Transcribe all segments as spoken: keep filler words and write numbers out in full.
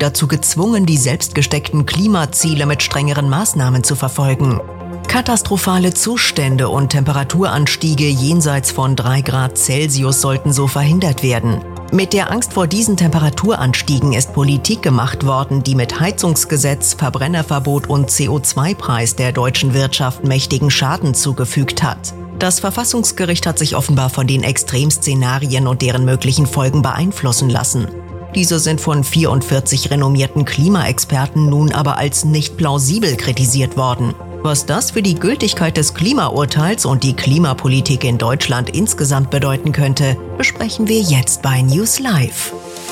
dazu gezwungen, die selbst gesteckten Klimaziele mit strengeren Maßnahmen zu verfolgen. Katastrophale Zustände und Temperaturanstiege jenseits von drei Grad Celsius sollten so verhindert werden. Mit der Angst vor diesen Temperaturanstiegen ist Politik gemacht worden, die mit Heizungsgesetz, Verbrennerverbot und C O zwei Preis der deutschen Wirtschaft mächtigen Schaden zugefügt hat. Das Verfassungsgericht hat sich offenbar von den Extremszenarien und deren möglichen Folgen beeinflussen lassen. Diese sind von vierundvierzig renommierten Klimaexperten nun aber als nicht plausibel kritisiert worden. Was das für die Gültigkeit des Klimaurteils und die Klimapolitik in Deutschland insgesamt bedeuten könnte, besprechen wir jetzt bei News Live.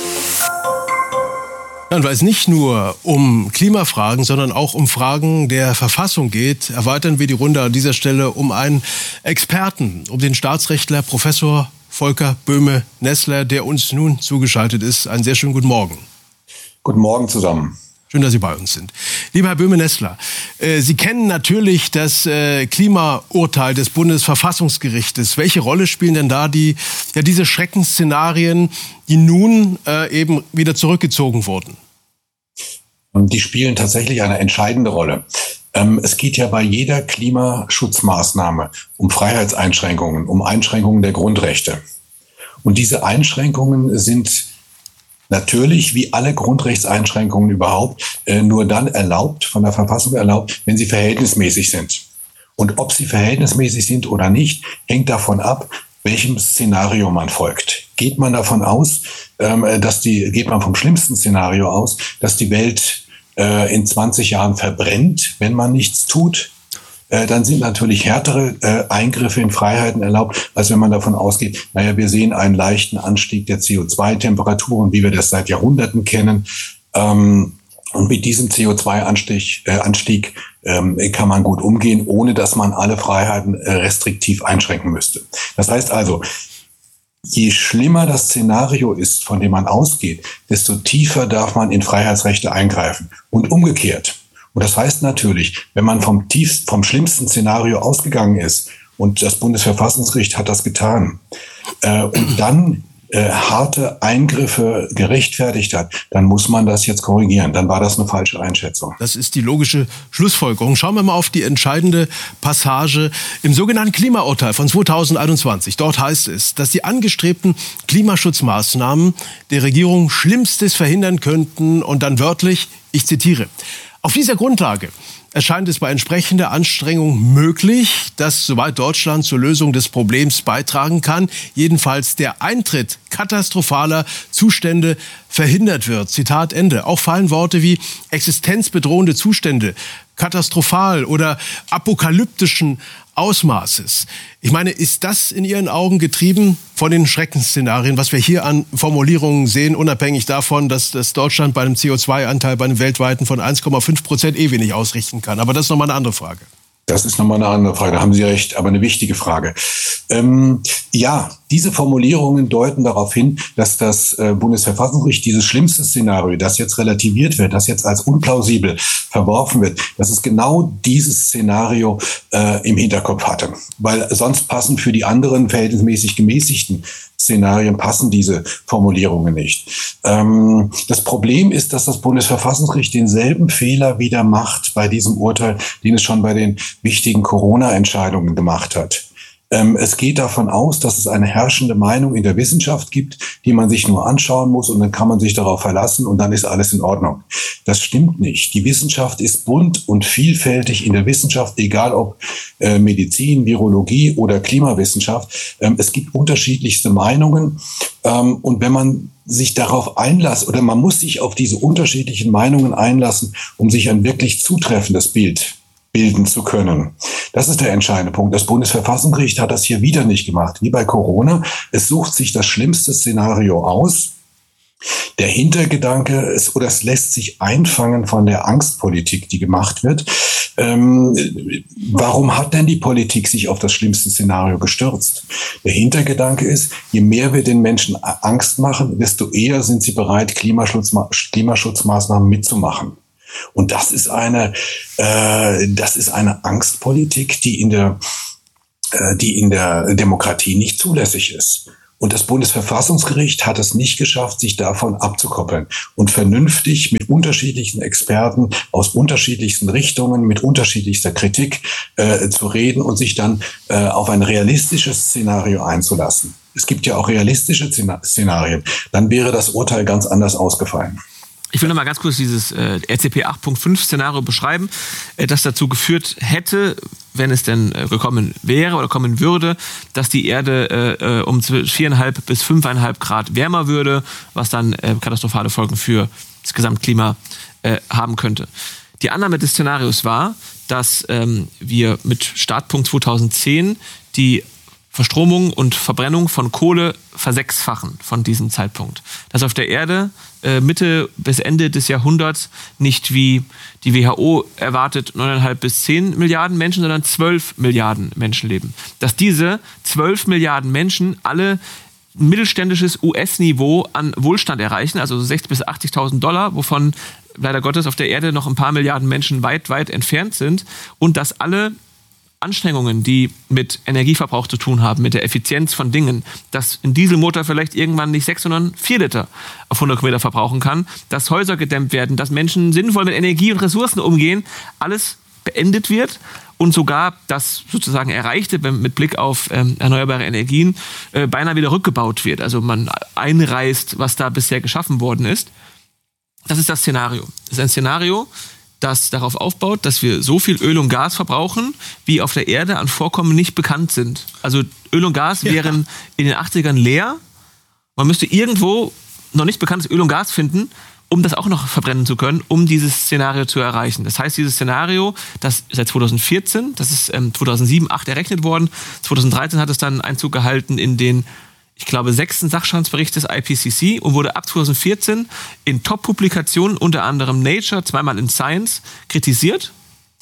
Und weil es nicht nur um Klimafragen, sondern auch um Fragen der Verfassung geht, erweitern wir die Runde an dieser Stelle um einen Experten, um den Staatsrechtler Professor Volker Böhme-Nessler, der uns nun zugeschaltet ist. Einen sehr schönen guten Morgen. Guten Morgen zusammen. Schön, dass Sie bei uns sind. Lieber Herr Böhme-Nessler, äh, Sie kennen natürlich das äh, Klimaurteil des Bundesverfassungsgerichtes. Welche Rolle spielen denn da die, ja, diese Schreckensszenarien, die nun äh, eben wieder zurückgezogen wurden? Die spielen tatsächlich eine entscheidende Rolle. Ähm, es geht ja bei jeder Klimaschutzmaßnahme um Freiheitseinschränkungen, um Einschränkungen der Grundrechte. Und diese Einschränkungen sind natürlich, wie alle Grundrechtseinschränkungen überhaupt, äh, nur dann erlaubt, von der Verfassung erlaubt, wenn sie verhältnismäßig sind. Und ob sie verhältnismäßig sind oder nicht, hängt davon ab, welchem Szenario man folgt. Geht man davon aus, ähm, dass die, geht man vom schlimmsten Szenario aus, dass die Welt äh, in zwanzig Jahren verbrennt, wenn man nichts tut, äh, dann sind natürlich härtere äh, Eingriffe in Freiheiten erlaubt, als wenn man davon ausgeht, naja, wir sehen einen leichten Anstieg der C O zwei Temperaturen, wie wir das seit Jahrhunderten kennen. Ähm, und mit diesem C O zwei Anstieg, äh, Anstieg ähm, kann man gut umgehen, ohne dass man alle Freiheiten äh, restriktiv einschränken müsste. Das heißt also, je schlimmer das Szenario ist, von dem man ausgeht, desto tiefer darf man in Freiheitsrechte eingreifen. Und umgekehrt. Und das heißt natürlich, wenn man vom tiefsten, vom schlimmsten Szenario ausgegangen ist, und das Bundesverfassungsgericht hat das getan, äh, und dann äh, harte Eingriffe gerechtfertigt hat, dann muss man das jetzt korrigieren. Dann war das eine falsche Einschätzung. Das ist die logische Schlussfolgerung. Schauen wir mal auf die entscheidende Passage im sogenannten Klimaurteil von zweitausendeinundzwanzig. Dort heißt es, dass die angestrebten Klimaschutzmaßnahmen der Regierung Schlimmstes verhindern könnten und dann wörtlich, ich zitiere, auf dieser Grundlage erscheint es bei entsprechender Anstrengung möglich, dass, soweit Deutschland zur Lösung des Problems beitragen kann, jedenfalls der Eintritt katastrophaler Zustände verhindert wird. Zitat Ende. Auch fallen Worte wie existenzbedrohende Zustände, katastrophal oder apokalyptischen Ausmaßes. Ich meine, ist das in Ihren Augen getrieben von den Schreckensszenarien, was wir hier an Formulierungen sehen, unabhängig davon, dass, dass Deutschland bei einem C O zwei Anteil bei einem weltweiten von eins Komma fünf Prozent eh wenig ausrichten kann? Aber das ist nochmal eine andere Frage. Das ist nochmal eine andere Frage, da haben Sie recht, aber eine wichtige Frage. Ähm, ja, diese Formulierungen deuten darauf hin, dass das äh, Bundesverfassungsgericht dieses schlimmste Szenario, das jetzt relativiert wird, das jetzt als unplausibel verworfen wird, dass es genau dieses Szenario äh, im Hinterkopf hatte. Weil sonst passen für die anderen verhältnismäßig gemäßigten Szenarien passen diese Formulierungen nicht. Ähm, das Problem ist, dass das Bundesverfassungsgericht denselben Fehler wieder macht bei diesem Urteil, den es schon bei den wichtigen Corona-Entscheidungen gemacht hat. Ähm, es geht davon aus, dass es eine herrschende Meinung in der Wissenschaft gibt, die man sich nur anschauen muss und dann kann man sich darauf verlassen und dann ist alles in Ordnung. Das stimmt nicht. Die Wissenschaft ist bunt und vielfältig in der Wissenschaft, egal ob äh, Medizin, Virologie oder Klimawissenschaft. Ähm, es gibt unterschiedlichste Meinungen ähm, und wenn man sich darauf einlässt oder man muss sich auf diese unterschiedlichen Meinungen einlassen, um sich ein wirklich zutreffendes Bild bilden zu können. Das ist der entscheidende Punkt. Das Bundesverfassungsgericht hat das hier wieder nicht gemacht, wie bei Corona. Es sucht sich das schlimmste Szenario aus. Der Hintergedanke ist, oder es lässt sich einfangen von der Angstpolitik, die gemacht wird. Ähm, warum hat denn die Politik sich auf das schlimmste Szenario gestürzt? Der Hintergedanke ist, je mehr wir den Menschen Angst machen, desto eher sind sie bereit, Klimaschutz, Klimaschutzmaßnahmen mitzumachen. Und das ist eine, äh, das ist eine Angstpolitik, die in der, äh, die in der Demokratie nicht zulässig ist. Und das Bundesverfassungsgericht hat es nicht geschafft, sich davon abzukoppeln und vernünftig mit unterschiedlichen Experten aus unterschiedlichsten Richtungen, mit unterschiedlichster Kritik äh, zu reden und sich dann äh, auf ein realistisches Szenario einzulassen. Es gibt ja auch realistische Szenarien. Dann wäre das Urteil ganz anders ausgefallen. Ich will noch mal ganz kurz dieses äh, R C P acht Punkt fünf Szenario beschreiben, äh, das dazu geführt hätte, wenn es denn äh, gekommen wäre oder kommen würde, dass die Erde äh, um viereinhalb bis fünfeinhalb Grad wärmer würde, was dann äh, katastrophale Folgen für das Gesamtklima äh, haben könnte. Die Annahme des Szenarios war, dass ähm, wir mit Startpunkt zweitausendzehn die Verstromung und Verbrennung von Kohle versechsfachen von diesem Zeitpunkt. Dass auf der Erde äh, Mitte bis Ende des Jahrhunderts nicht wie die W H O erwartet neuneinhalb bis zehn Milliarden Menschen, sondern zwölf Milliarden Menschen leben. Dass diese zwölf Milliarden Menschen alle ein mittelständisches U S-Niveau an Wohlstand erreichen, also sechzigtausend bis achtzigtausend Dollar, wovon leider Gottes auf der Erde noch ein paar Milliarden Menschen weit, weit entfernt sind, und dass alle Anstrengungen, die mit Energieverbrauch zu tun haben, mit der Effizienz von Dingen, dass ein Dieselmotor vielleicht irgendwann nicht sechs, sondern vier Liter auf hundert Kilometer verbrauchen kann, dass Häuser gedämmt werden, dass Menschen sinnvoll mit Energie und Ressourcen umgehen, alles beendet wird und sogar das sozusagen Erreichte mit Blick auf ähm, erneuerbare Energien äh, beinahe wieder rückgebaut wird. Also man einreißt, was da bisher geschaffen worden ist. Das ist das Szenario. Das ist ein Szenario, das darauf aufbaut, dass wir so viel Öl und Gas verbrauchen, wie auf der Erde an Vorkommen nicht bekannt sind. Also Öl und Gas ja. wären in den achtzigern leer. Man müsste irgendwo noch nicht bekanntes Öl und Gas finden, um das auch noch verbrennen zu können, um dieses Szenario zu erreichen. Das heißt, dieses Szenario, das seit zweitausendvierzehn, das ist ähm, zweitausendsieben, zweitausendacht errechnet worden. zweitausenddreizehn hat es dann Einzug gehalten in den, ich glaube, sechsten Sachstandsbericht des I P C C und wurde ab zweitausendvierzehn in Top-Publikationen, unter anderem Nature, zweimal in Science, kritisiert,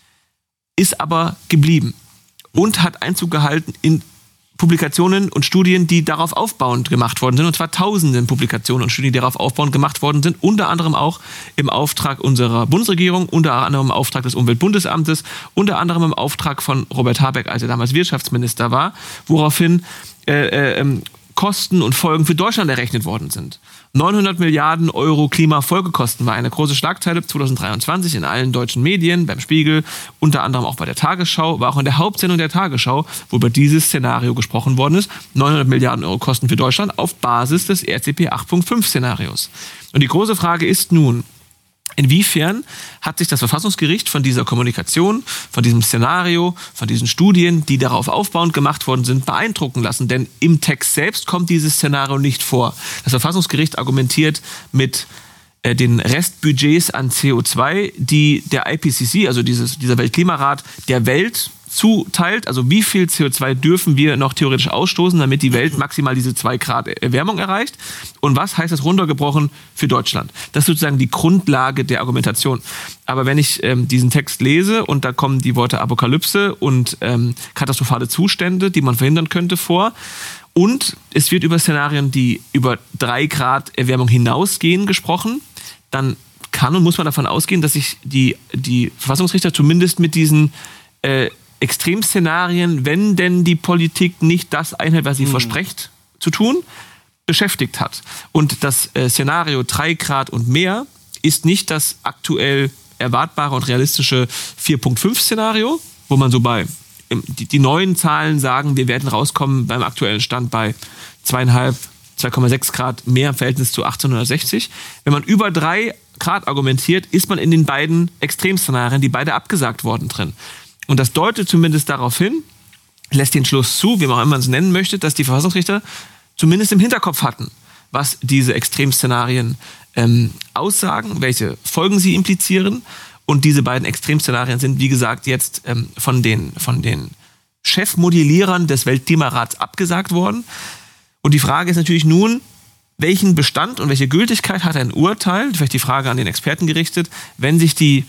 ist aber geblieben und hat Einzug gehalten in Publikationen und Studien, die darauf aufbauend gemacht worden sind, und zwar tausenden Publikationen und Studien, die darauf aufbauend gemacht worden sind, unter anderem auch im Auftrag unserer Bundesregierung, unter anderem im Auftrag des Umweltbundesamtes, unter anderem im Auftrag von Robert Habeck, als er damals Wirtschaftsminister war, woraufhin äh, äh, Kosten und Folgen für Deutschland errechnet worden sind. neunhundert Milliarden Euro Klimafolgekosten war eine große Schlagzeile zweitausenddreiundzwanzig in allen deutschen Medien, beim Spiegel, unter anderem auch bei der Tagesschau, war auch in der Hauptsendung der Tagesschau, wo über dieses Szenario gesprochen worden ist. neunhundert Milliarden Euro Kosten für Deutschland auf Basis des R C P acht Punkt fünf Szenarios. Und die große Frage ist nun, inwiefern hat sich das Verfassungsgericht von dieser Kommunikation, von diesem Szenario, von diesen Studien, die darauf aufbauend gemacht worden sind, beeindrucken lassen? Denn im Text selbst kommt dieses Szenario nicht vor. Das Verfassungsgericht argumentiert mit äh, den Restbudgets an C O zwei, die der I P C C, also dieses, dieser Weltklimarat, der Welt zuteilt, also wie viel C O zwei dürfen wir noch theoretisch ausstoßen, damit die Welt maximal diese zwei Grad Erwärmung erreicht, und was heißt das runtergebrochen für Deutschland? Das ist sozusagen die Grundlage der Argumentation. Aber wenn ich ähm, diesen Text lese und da kommen die Worte Apokalypse und ähm, katastrophale Zustände, die man verhindern könnte, vor, und es wird über Szenarien, die über drei Grad Erwärmung hinausgehen, gesprochen, dann kann und muss man davon ausgehen, dass sich die, die Verfassungsrichter zumindest mit diesen äh, Extremszenarien, wenn denn die Politik nicht das einhält, was sie hm. verspricht zu tun, beschäftigt hat. Und das äh, Szenario drei Grad und mehr ist nicht das aktuell erwartbare und realistische vier Punkt fünf Szenario, wo man so bei, die, die neuen Zahlen sagen, wir werden rauskommen beim aktuellen Stand bei zweieinhalb, zwei Komma sechs Grad mehr im Verhältnis zu achtzehnhundertsechzig. Wenn man über drei Grad argumentiert, ist man in den beiden Extremszenarien, die beide abgesagt worden, drin. Und das deutet zumindest darauf hin, lässt den Schluss zu, wie man auch immer es nennen möchte, dass die Verfassungsrichter zumindest im Hinterkopf hatten, was diese Extremszenarien ähm, aussagen, welche Folgen sie implizieren. Und diese beiden Extremszenarien sind, wie gesagt, jetzt ähm, von den, von den Chefmodellierern des Weltklimarats abgesagt worden. Und die Frage ist natürlich nun, welchen Bestand und welche Gültigkeit hat ein Urteil, vielleicht die Frage an den Experten gerichtet, wenn sich die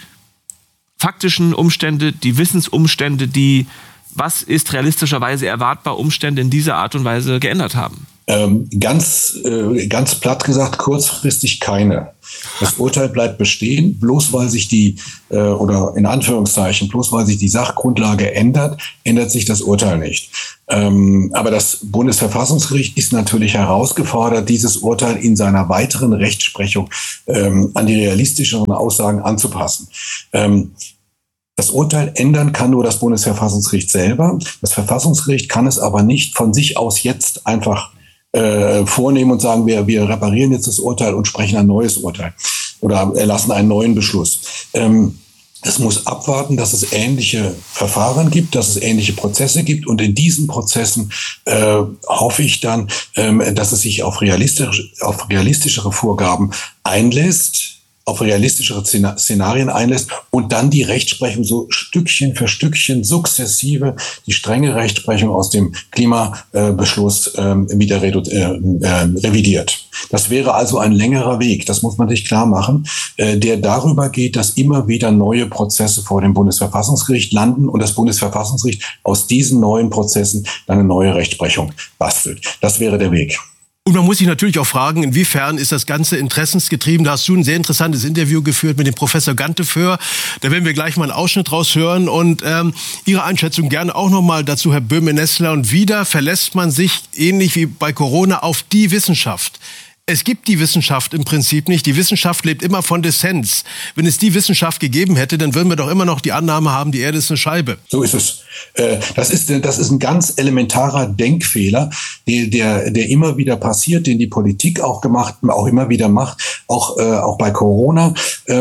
faktischen Umstände, die Wissensumstände, die, was ist realistischerweise erwartbar, Umstände in dieser Art und Weise geändert haben? Ähm, ganz, äh, ganz platt gesagt, kurzfristig keine. Das Urteil bleibt bestehen, bloß weil sich die, äh, oder in Anführungszeichen, bloß weil sich die Sachgrundlage ändert, ändert sich das Urteil nicht. Ähm, aber das Bundesverfassungsgericht ist natürlich herausgefordert, dieses Urteil in seiner weiteren Rechtsprechung ähm, an die realistischeren Aussagen anzupassen. Ähm, Das Urteil ändern kann nur das Bundesverfassungsgericht selber. Das Verfassungsgericht kann es aber nicht von sich aus jetzt einfach äh, vornehmen und sagen, wir, wir reparieren jetzt das Urteil und sprechen ein neues Urteil oder erlassen einen neuen Beschluss. Ähm, es muss abwarten, dass es ähnliche Verfahren gibt, dass es ähnliche Prozesse gibt. Und in diesen Prozessen äh, hoffe ich dann, ähm, dass es sich auf, realistisch, auf realistischere Vorgaben einlässt, auf realistischere Szenarien einlässt und dann die Rechtsprechung so Stückchen für Stückchen sukzessive die strenge Rechtsprechung aus dem Klimabeschluss äh, wieder redu- äh, äh, revidiert. Das wäre also ein längerer Weg, das muss man sich klar machen, äh, der darüber geht, dass immer wieder neue Prozesse vor dem Bundesverfassungsgericht landen und das Bundesverfassungsgericht aus diesen neuen Prozessen dann eine neue Rechtsprechung bastelt. Das wäre der Weg. Und man muss sich natürlich auch fragen, inwiefern ist das Ganze interessensgetrieben. Da hast du ein sehr interessantes Interview geführt mit dem Professor Ganteföhr. Da werden wir gleich mal einen Ausschnitt raushören. Und ähm, Ihre Einschätzung gerne auch nochmal dazu, Herr Böhme-Nessler. Und wieder verlässt man sich, ähnlich wie bei Corona, auf die Wissenschaft. Es gibt die Wissenschaft im Prinzip nicht. Die Wissenschaft lebt immer von Dissens. Wenn es die Wissenschaft gegeben hätte, dann würden wir doch immer noch die Annahme haben, die Erde ist eine Scheibe. So ist es. Das ist, das ist ein ganz elementarer Denkfehler, der, der, der immer wieder passiert, den die Politik auch gemacht, auch immer wieder macht, auch, auch bei Corona.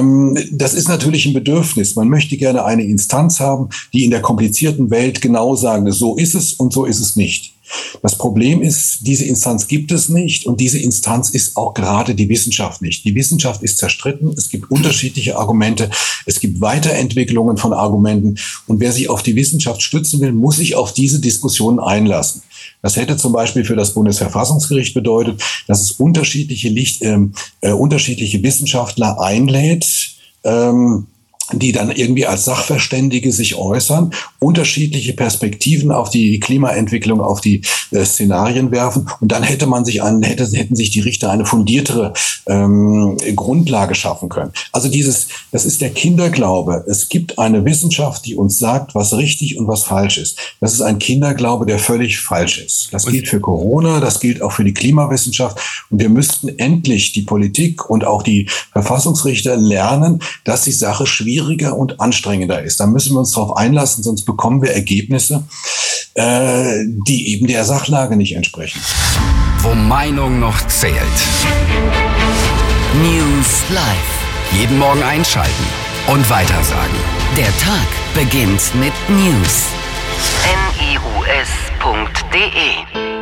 Das ist natürlich ein Bedürfnis. Man möchte gerne eine Instanz haben, die in der komplizierten Welt genau sagen, so ist es und so ist es nicht. Das Problem ist, diese Instanz gibt es nicht und diese Instanz ist auch gerade die Wissenschaft nicht. Die Wissenschaft ist zerstritten, es gibt unterschiedliche Argumente, es gibt Weiterentwicklungen von Argumenten und wer sich auf die Wissenschaft stützen will, muss sich auf diese Diskussionen einlassen. Das hätte zum Beispiel für das Bundesverfassungsgericht bedeutet, dass es unterschiedliche, Licht, äh, äh, unterschiedliche Wissenschaftler einlädt, ähm, die dann irgendwie als Sachverständige sich äußern, unterschiedliche Perspektiven auf die Klimaentwicklung, auf die äh, Szenarien werfen. Und dann hätte man sich an, hätte, hätten sich die Richter eine fundiertere ähm, Grundlage schaffen können. Also dieses, das ist der Kinderglaube. Es gibt eine Wissenschaft, die uns sagt, was richtig und was falsch ist. Das ist ein Kinderglaube, der völlig falsch ist. Das gilt für Corona, das gilt auch für die Klimawissenschaft. Und wir müssten endlich, die Politik und auch die Verfassungsrichter, lernen, dass die Sache schwierig schwieriger und anstrengender ist. Da müssen wir uns darauf einlassen, sonst bekommen wir Ergebnisse, äh, die eben der Sachlage nicht entsprechen. Wo Meinung noch zählt. News Live. Jeden Morgen einschalten und weitersagen. Der Tag beginnt mit News. N I U S punkt D E